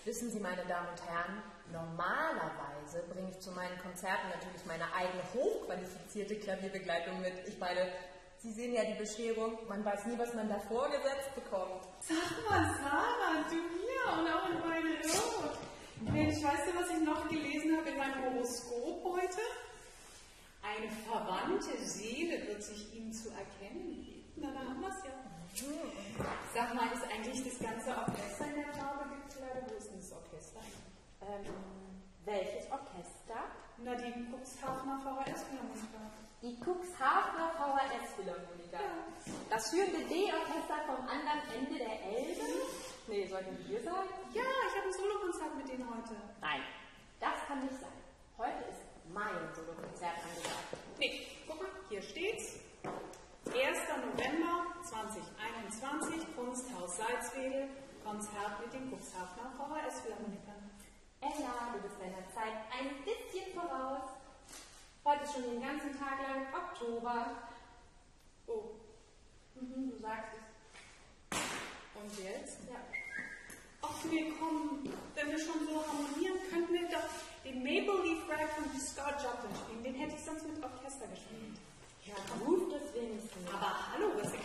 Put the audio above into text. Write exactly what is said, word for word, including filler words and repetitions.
Wissen Sie, meine Damen und Herren, normalerweise bringe ich zu meinen Konzerten natürlich meine eigene hochqualifizierte Klavierbegleitung mit. Ich meine, Sie sehen ja die Bescherung, man weiß nie, was man da vorgesetzt bekommt. Sag mal, Sarah, du hier und auch in meine Rot. Mensch, weißt du, was ich noch gelesen habe in meinem Horoskop heute? Eine verwandte Seele wird sich ihm zu erkennen geben. Na, da haben wir es ja. Sag mal, ist eigentlich das ganze Orchester in der Farbe gekleidet? Wo ist denn das Orchester? Ähm, welches Orchester? Na, die Cuxhavener V H S-Philharmoniker. Die Cuxhavener V H S-Philharmoniker. Ja. Das führende D-Orchester vom anderen Ende der Elbe? Nee, sollten wir sagen? Ja, ich habe ein Solokonzert mit denen heute. Nein, das kann nicht sein. Heute ist mein Solokonzert angesagt. Nee, guck mal, hier steht's. erster November zweitausendeinundzwanzig, Kunsthaus Salzwedel, Konzert mit den Cuxhavener V H S-Philharmonikern. Ella, du bist deiner Zeit ein bisschen voraus. Heute ist schon den ganzen Tag lang Oktober. Oh, Mhm, du sagst es. und jetzt? Ja. Ach nee, komm, wenn wir schon so harmonieren, könnten wir doch den Maple Leaf Rag von Scott Joplin spielen. Den hätte ich sonst mit Orchester gespielt. Ja, gut, das wenigstens. Aber hallo, was